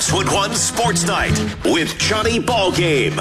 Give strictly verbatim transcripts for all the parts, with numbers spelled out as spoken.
Westwood One Sports Night with Johnny Ballgame.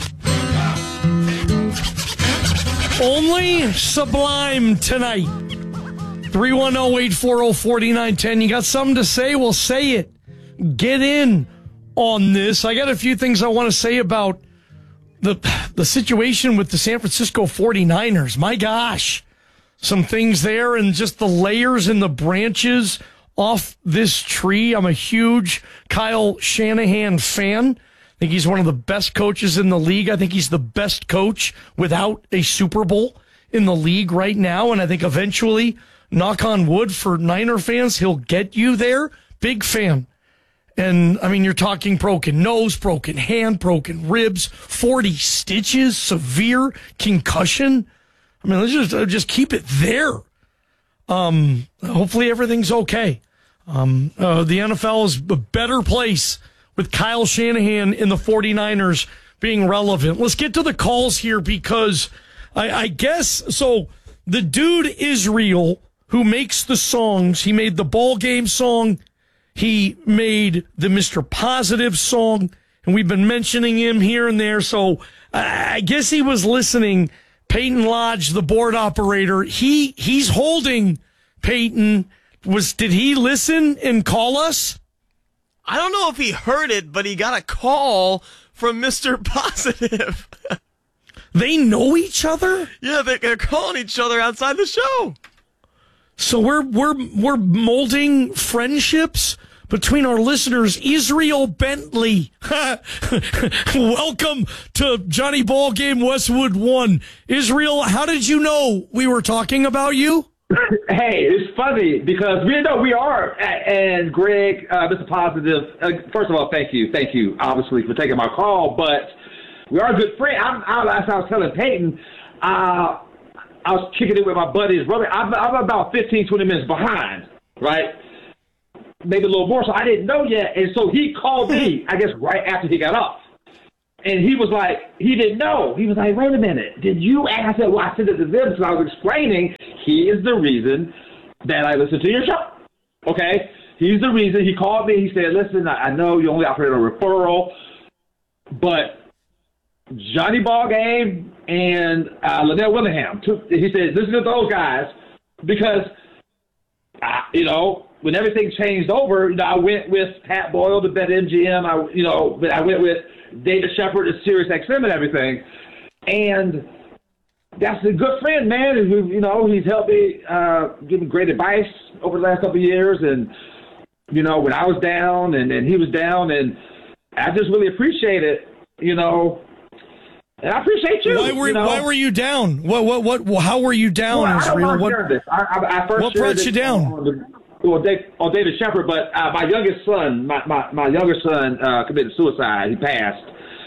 Only Sublime tonight. three one zero, eight four zero, four nine one zero. You got something to say? Well, say it. Get in on this. I got a few things I want to say about the the situation with the San Francisco forty-niners. My gosh. Some things there and just the layers and the branches off this tree. I'm a huge Kyle Shanahan fan. I think he's one of the best coaches in the league. I think he's the best coach without a Super Bowl in the league right now. And I think eventually, knock on wood for Niner fans, he'll get you there. Big fan. And, I mean, you're talking broken nose, broken hand, broken ribs, forty stitches, severe concussion. I mean, let's just, uh, just keep it there. Um, hopefully everything's okay. Um, uh, the N F L is a better place with Kyle Shanahan in the forty-niners being relevant. Let's get to the calls here because I, I guess, so the dude Israel who makes the songs, he made the ball game song, he made the Mister Positive song, and we've been mentioning him here and there, so I, I guess he was listening. Peyton Lodge, the board operator, he he's holding Peyton. Was did he listen and call us? I don't know if he heard it, but he got a call from Mister Positive. They know each other? Yeah, they're calling each other outside the show. So we're we're we're molding friendships between our listeners. Israel Bentley, welcome to Johnny Ballgame Westwood One. Israel, how did you know we were talking about you? Hey, it's funny because we know we are. And Greg, uh, Mister Positive, uh, first of all, thank you. Thank you, obviously, for taking my call. But we are a good friend. I'm, I, as I was telling Peyton, uh, I was kicking it with my buddy's brother. I'm, I'm about fifteen, twenty minutes behind, right? Maybe a little more. So I didn't know yet. And so he called me, I guess, right after he got off. And he was like, he didn't know. He was like, wait a minute. Did you ask? I said, well, I said it to them because I was explaining he is the reason that I listen to your show. Okay? He's the reason. He called me. He said, listen, I, I know you only operate on referral, but Johnny Ballgame and uh, Linnell Willingham, two, he said, listen to those guys because, uh, you know, when everything changed over, you know, I went with Pat Boyle, the BetMGM. I, you know, but I went with David Shepard, the Sirius X M and everything. And that's a good friend, man. And, you know, he's helped me, uh, give me great advice over the last couple of years. And, you know, when I was down and, and he was down, and I just really appreciate it, you know. And I appreciate you. Why were you know? Why were you down? What what what? How were you down, well, Israel? What, this. I, I, I first what brought you down? On the, well, Dave, on David Shepard, but uh, my youngest son, my my, my younger son uh, committed suicide. He passed,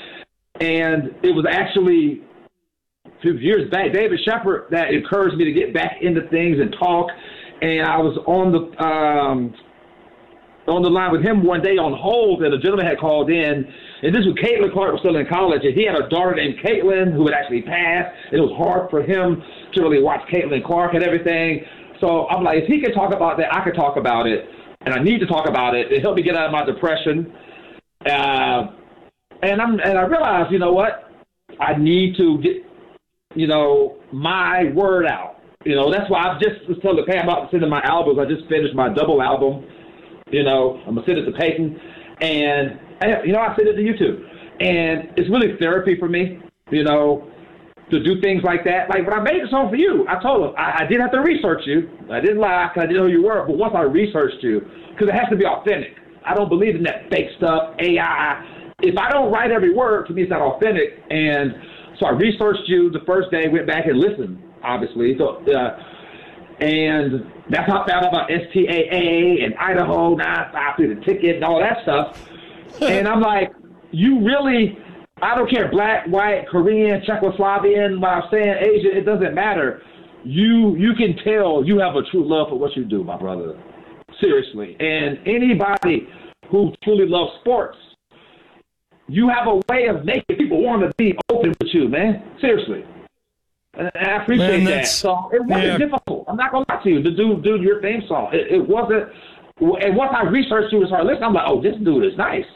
and it was actually a few years back. David Shepard that encouraged me to get back into things and talk. And I was on the um, on the line with him one day on hold, and a gentleman had called in. And this was Caitlin Clark was still in college, and he had a daughter named Caitlin who had actually passed. And it was hard for him to really watch Caitlin Clark and everything. So I'm like, if he can talk about that, I can talk about it. And I need to talk about it. It helped me get out of my depression. Uh, and I'm and I realized, you know what? I need to get, you know, my word out. You know, that's why I've just was telling Pam about sending my albums. I just finished my double album. You know, I'm going to send it to Peyton. And, you know, I sent it to you too. And it's really therapy for me, you know, to do things like that. Like when I made the song for you, I told him I, I did have to research you. I didn't lie because I didn't know who you were. But once I researched you, because it has to be authentic. I don't believe in that fake stuff, A I. If I don't write every word, to me it's not authentic. And so I researched you the first day, went back and listened, obviously. So, uh, and that's how I found out about S T A A and Idaho, nine five through the ticket and all that stuff. And I'm like, you really, I don't care, black, white, Korean, Czechoslovakian, what I'm saying, Asian, it doesn't matter. You you can tell you have a true love for what you do, my brother. Seriously. And anybody who truly loves sports, you have a way of making people want to be open with you, man. Seriously. And I appreciate Man, that. So it wasn't yeah. difficult. I'm not going to lie to you to do, do your theme song. It, it wasn't. And once I researched you and started listening, I'm like, oh, this dude is nice.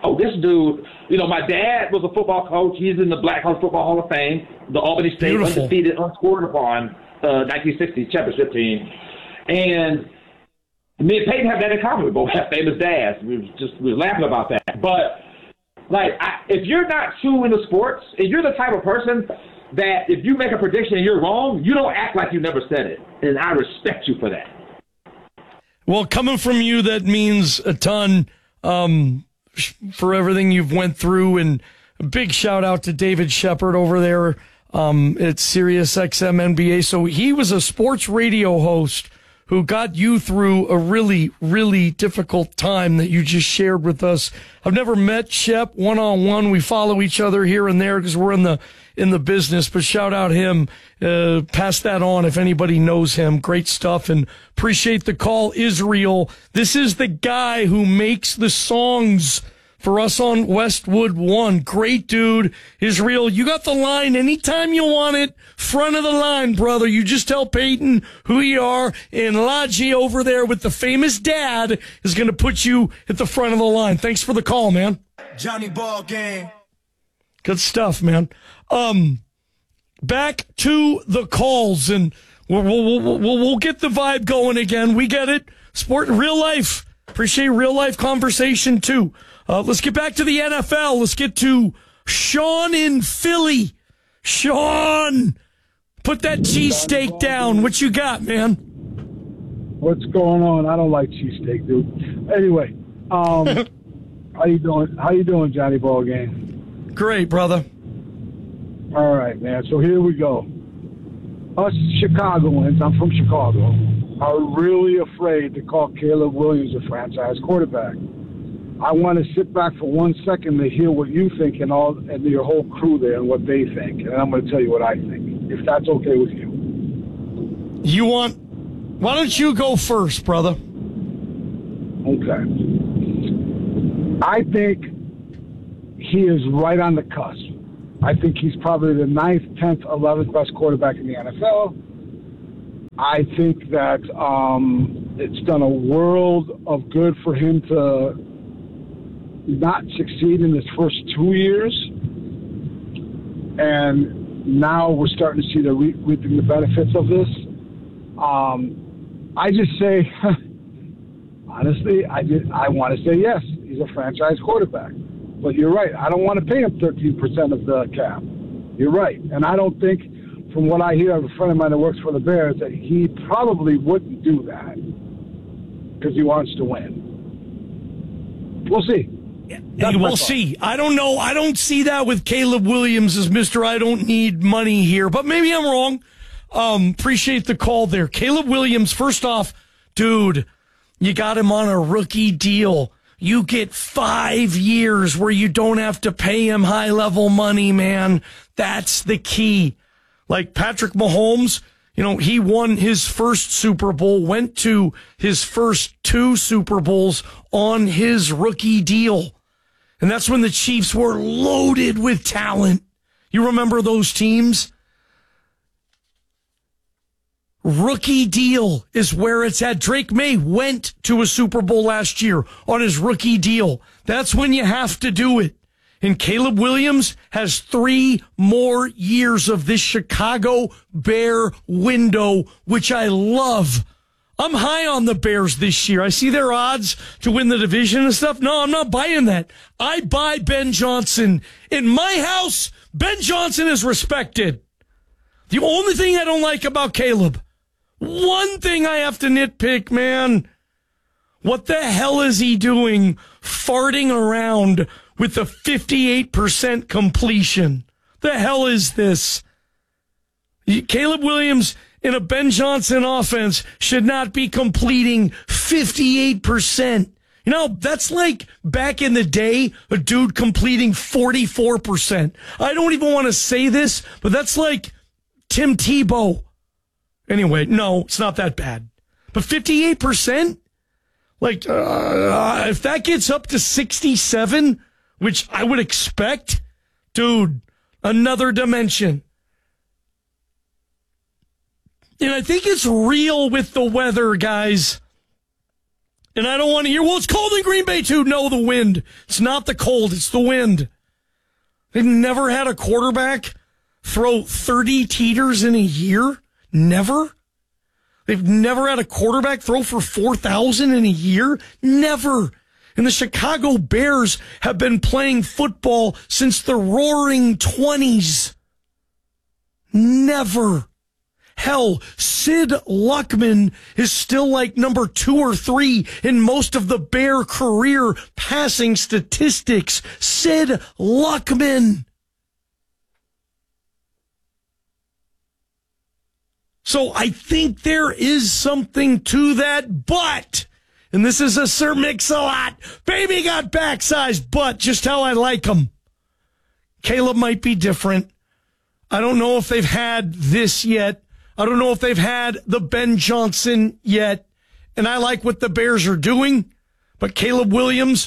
oh, this dude, you know, my dad was a football coach. He's in the Black College Football Hall of Fame, the Albany State Beautiful. undefeated, unscored upon uh, nineteen sixty championship team. And me and Peyton have that in common. We both have famous dads. We were just we were laughing about that. But, like, I, if you're not too into sports, if you're the type of person that if you make a prediction and you're wrong, you don't act like you never said it. And I respect you for that. Well, coming from you, that means a ton um, for everything you've went through. And a big shout out to David Shepard over there um, at Sirius X M N B A. So he was a sports radio host who got you through a really, really difficult time that you just shared with us. I've never met Shep one-on-one. We follow each other here and there because we're in the in the business, but shout out him. Uh, pass that on if anybody knows him. Great stuff, and appreciate the call, Israel. This is the guy who makes the songs for us on Westwood One. Great dude. Israel, you got the line anytime you want it. Front of the line, brother. You just tell Peyton who you are, and Laji over there with the famous dad is going to put you at the front of the line. Thanks for the call, man. Johnny Ball Game. Good stuff, man. Um, back to the calls, and we'll, we'll, we'll, we'll, we'll get the vibe going again. We get it. Sport, real life. Appreciate real life conversation, too. Uh, let's get back to the N F L. Let's get to Sean in Philly. Sean, put that cheesesteak down. What you got, man? What's going on? I don't like cheesesteak, dude. Anyway, um, how you doing? How you doing, Johnny Ball Game? Great, brother. All right, man. So here we go. Us Chicagoans, I'm from Chicago, are really afraid to call Caleb Williams a franchise quarterback. I want to sit back for one second to hear what you think and all and your whole crew there and what they think, and I'm going to tell you what I think, if that's okay with you. You want? Why don't you go first, brother? Okay. I think he is right on the cusp. I think he's probably the ninth, tenth, eleventh best quarterback in the N F L. I think that um, it's done a world of good for him to not succeed in his first two years. And now we're starting to see the re- reaping the benefits of this. Um, I just say, honestly, I did, I want to say yes, he's a franchise quarterback. But you're right. I don't want to pay him thirteen percent of the cap. You're right. And I don't think, from what I hear of a friend of mine that works for the Bears, that he probably wouldn't do that because he wants to win. We'll see. Hey, we'll see. I don't know. I don't see that with Caleb Williams as Mister I don't need money here, but maybe I'm wrong. Um, appreciate the call there. Caleb Williams, first off, dude, you got him on a rookie deal. You get five years where you don't have to pay him high-level money, man. That's the key. Like Patrick Mahomes, you know, he won his first Super Bowl, went to his first two Super Bowls on his rookie deal. And that's when the Chiefs were loaded with talent. You remember those teams? Rookie deal is where it's at. Drake May went to a Super Bowl last year on his rookie deal. That's when you have to do it. And Caleb Williams has three more years of this Chicago Bear window, which I love. I'm high on the Bears this year. I see their odds to win the division and stuff. No, I'm not buying that. I buy Ben Johnson. In my house, Ben Johnson is respected. The only thing I don't like about Caleb, one thing I have to nitpick, man. What the hell is he doing farting around with a fifty-eight percent completion? The hell is this? Caleb Williams in a Ben Johnson offense should not be completing fifty-eight percent. You know, that's like back in the day, a dude completing forty-four percent. I don't even want to say this, but that's like Tim Tebow. Anyway, no, it's not that bad. But fifty-eight percent? Like, uh, if that gets up to sixty-seven, which I would expect, dude, another dimension. And I think it's real with the weather, guys. And I don't want to hear, well, it's cold in Green Bay too. No, the wind. It's not the cold, it's the wind. They've never had a quarterback throw thirty teeters in a year. Never. They've never had a quarterback throw for four thousand in a year. Never. And the Chicago Bears have been playing football since the roaring twenties. Never. Hell, Sid Luckman is still like number two or three in most of the Bear career passing statistics. Sid Luckman. So I think there is something to that, but, and this is a Sir Mix-a-Lot, baby got back-sized, but just how I like him. Caleb might be different. I don't know if they've had this yet. I don't know if they've had the Ben Johnson yet. And I like what the Bears are doing. But Caleb Williams,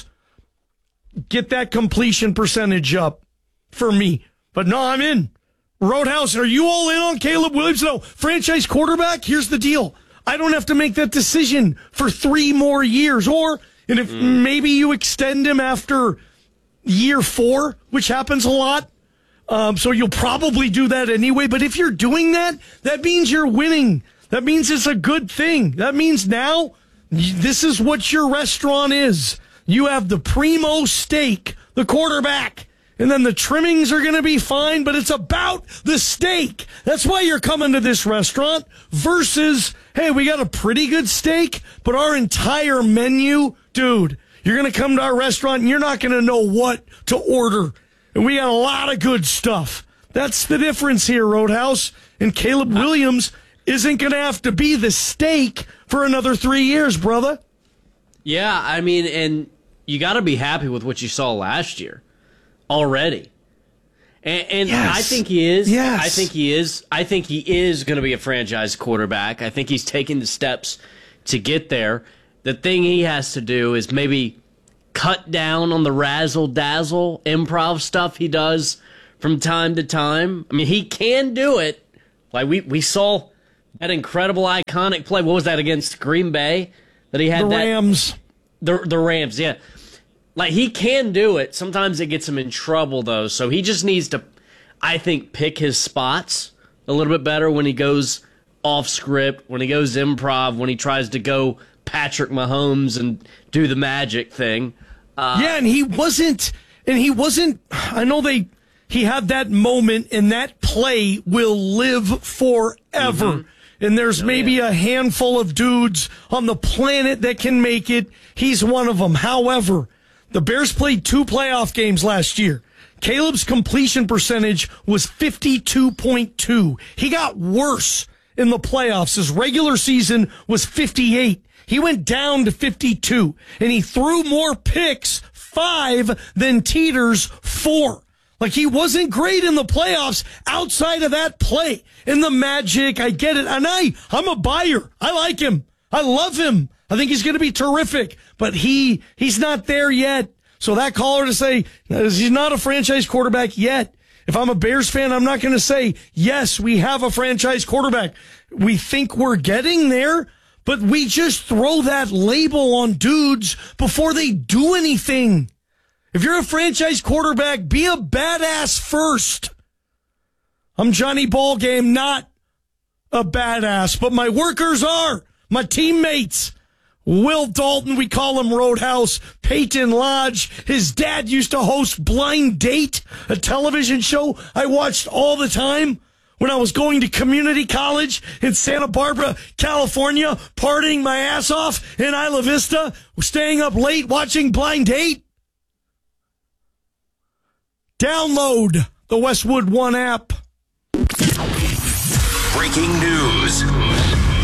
get that completion percentage up for me. But no, I'm in. Roadhouse, are you all in on Caleb Williams? No, franchise quarterback, here's the deal. I don't have to make that decision for three more years. Or, and if mm. maybe you extend him after year four, which happens a lot. Um, so you'll probably do that anyway. But if you're doing that, that means you're winning. That means it's a good thing. That means now this is what your restaurant is. You have the primo steak, the quarterback, and then the trimmings are going to be fine, but it's about the steak. That's why you're coming to this restaurant versus, hey, we got a pretty good steak, but our entire menu, dude, you're going to come to our restaurant and you're not going to know what to order. And we got a lot of good stuff. That's the difference here, Roadhouse. And Caleb Williams isn't going to have to be the steak for another three years, brother. Yeah, I mean, and you got to be happy with what you saw last year already. And, and yes. I think he is. Yes. I think he is. I think he is going to be a franchise quarterback. I think he's taking the steps to get there. The thing he has to do is maybe cut down on the razzle-dazzle improv stuff he does from time to time. I mean, he can do it. Like, we, we saw that incredible, iconic play. What was that against Green Bay? That he had the that, Rams. The, the Rams, yeah. Like, he can do it. Sometimes it gets him in trouble, though. So he just needs to, I think, pick his spots a little bit better when he goes off script, when he goes improv, when he tries to go Patrick Mahomes and do the magic thing. Uh, yeah, and he wasn't, and he wasn't, I know they, he had that moment, and that play will live forever. Mm-hmm. And there's oh, maybe yeah. a handful of dudes on the planet that can make it. He's one of them. However, the Bears played two playoff games last year. Caleb's completion percentage was fifty-two point two. He got worse in the playoffs. His regular season was fifty-eight. He went down to fifty-two, and he threw more picks, five, than Teeters, four. Like, he wasn't great in the playoffs outside of that play. And the magic, I get it. And I, I'm a buyer. I like him. I love him. I think he's going to be terrific. But he, he's not there yet. So that caller to say, he's not a franchise quarterback yet. If I'm a Bears fan, I'm not going to say, yes, we have a franchise quarterback. We think we're getting there. But we just throw that label on dudes before they do anything. If you're a franchise quarterback, be a badass first. I'm Johnny Ballgame, not a badass, but my workers are. My teammates. Will Dalton, we call him Roadhouse. Peyton Lodge, his dad used to host Blind Date, a television show I watched all the time when I was going to community college in Santa Barbara, California, partying my ass off in Isla Vista, staying up late watching Blind Date. Download the Westwood One app. Breaking news.